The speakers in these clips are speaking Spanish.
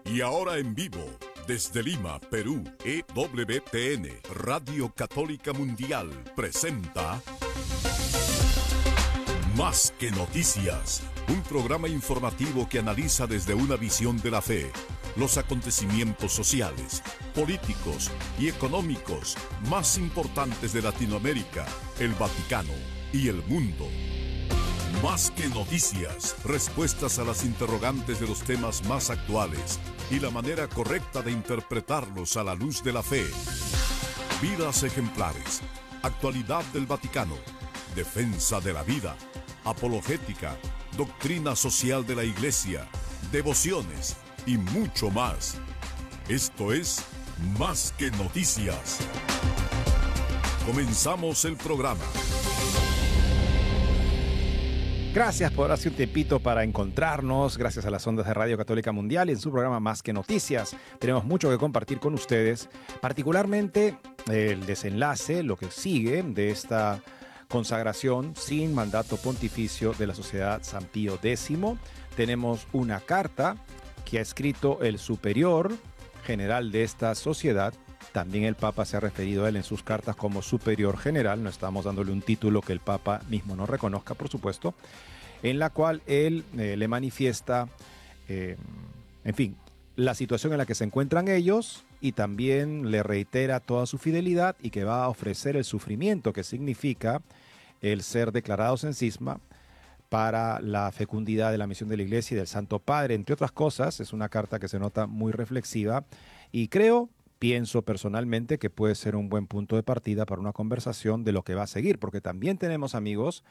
Y ahora en vivo, desde Lima, Perú, EWTN, Radio Católica Mundial, presenta Más que Noticias, un programa informativo que analiza desde una visión de la fe los acontecimientos sociales, políticos y económicos más importantes de Latinoamérica, el Vaticano y el mundo. Más que noticias, respuestas a las interrogantes de los temas más actuales y la manera correcta de interpretarlos a la luz de la fe. Vidas ejemplares, actualidad del Vaticano, defensa de la vida, apologética, doctrina social de la Iglesia, devociones y mucho más. Esto es Más que Noticias. Comenzamos el programa. Gracias por darse un tiempito para encontrarnos, gracias a las ondas de Radio Católica Mundial y en su programa Más que Noticias. Tenemos mucho que compartir con ustedes, particularmente el desenlace, lo que sigue de esta consagración sin mandato pontificio de la Sociedad San Pío X. Tenemos una carta que ha escrito el superior general de esta sociedad. También el Papa se ha referido a él en sus cartas como superior general, no estamos dándole un título que el Papa mismo no reconozca, por supuesto, en la cual él le manifiesta, en fin, la situación en la que se encuentran ellos y también le reitera toda su fidelidad y que va a ofrecer el sufrimiento que significa el ser declarados en cisma para la fecundidad de la misión de la Iglesia y del Santo Padre, entre otras cosas. Es una carta que se nota muy reflexiva y pienso personalmente que puede ser un buen punto de partida para una conversación de lo que va a seguir, porque también tenemos, amigos,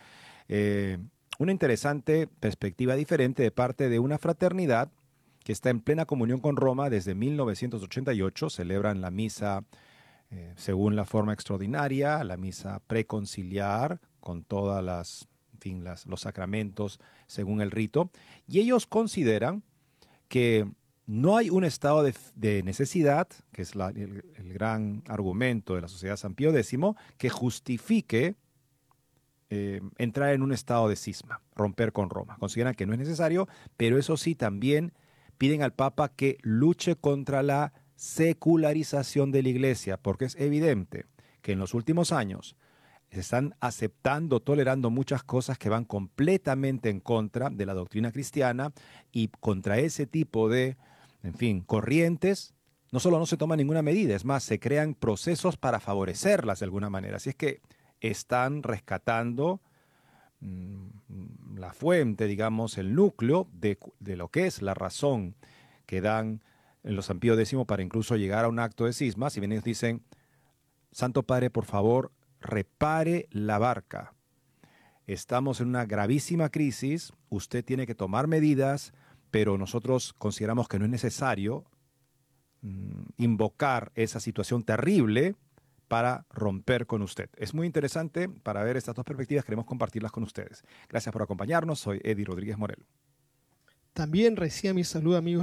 una interesante perspectiva diferente de parte de una fraternidad que está en plena comunión con Roma desde 1988, celebran la misa según la forma extraordinaria, la misa preconciliar, con todas los sacramentos según el rito, y ellos consideran que no hay un estado de necesidad, que es el gran argumento de la Sociedad San Pío X, que justifique entrar en un estado de cisma, romper con Roma. Consideran que no es necesario, pero eso sí, también piden al Papa que luche contra la secularización de la Iglesia, porque es evidente que en los últimos años se están aceptando, tolerando muchas cosas que van completamente en contra de la doctrina cristiana, y contra ese tipo de, en fin, corrientes, no solo no se toma ninguna medida, es más, se crean procesos para favorecerlas de alguna manera. Así es que están rescatando la fuente, digamos, el núcleo de lo que es la razón que dan en los San Pío X para incluso llegar a un acto de cisma. Si bien ellos dicen, Santo Padre, por favor, repare la barca. Estamos en una gravísima crisis, usted tiene que tomar medidas, pero nosotros consideramos que no es necesario invocar esa situación terrible para romper con usted. Es muy interesante para ver estas dos perspectivas, queremos compartirlas con ustedes. Gracias por acompañarnos, soy Eddie Rodríguez Morel. También reciba mi saludo, amigos